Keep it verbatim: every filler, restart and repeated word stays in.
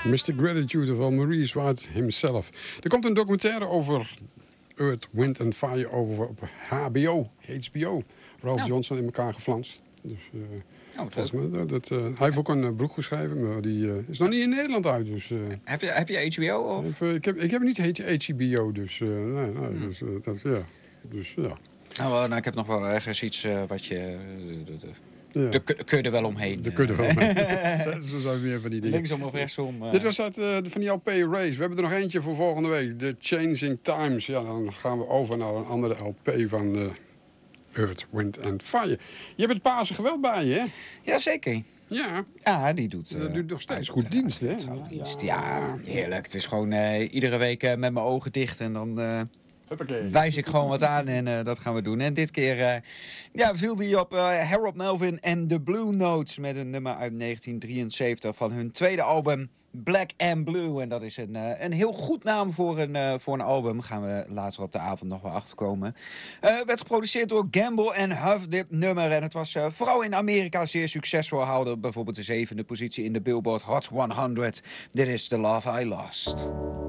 mister Gratitude van Maurice White himself. Er komt een documentaire over Earth, Wind and Fire over op H B O, H B O. Ralph ja. Johnson in elkaar geflanst. Dus, uh, oh, volgens mij, dat, dat, uh, hij heeft ook een uh, boek geschreven, maar die uh, is nog niet in Nederland uit. Dus, uh, heb, je, heb je H B O? Of? Even, ik, heb, ik heb niet H B O, dus, uh, nee, nee, hmm. dus, uh, dat, ja. dus ja. Nou, nou, ik heb nog wel ergens iets uh, wat je... Uh, de, de, Ja. De kun je er wel omheen. De kun je er wel omheen. Dat is zo meer van die dingen. Linksom of rechtsom. Uh... Dit was uit, uh, van die L P Race. We hebben er nog eentje voor volgende week. The Changing Times. Ja, dan gaan we over naar een andere L P van uh, Earth, Wind and Fire. Je hebt het Pasen geweld bij je, hè? Jazeker. Ja. Ja, die doet... Uh, dat doet nog steeds goed dienst, hè? Dienst. Ja, ja, heerlijk. Het is gewoon uh, iedere week uh, met mijn ogen dicht en dan... Uh, Huppakee. Wijs ik gewoon wat aan en uh, dat gaan we doen. En dit keer uh, ja, viel die op uh, Harold Melvin en The Blue Notes met een nummer uit negentien drieënzeventig van hun tweede album Black and Blue. En dat is een, uh, een heel goed naam voor een, uh, voor een album. Gaan we later op de avond nog wel achterkomen. Uh, werd geproduceerd door Gamble en Huff, dit nummer. En het was uh, vooral in Amerika zeer succesvol. Haalde bijvoorbeeld de zevende positie in de Billboard Hot honderd. Dit is The Love I Lost.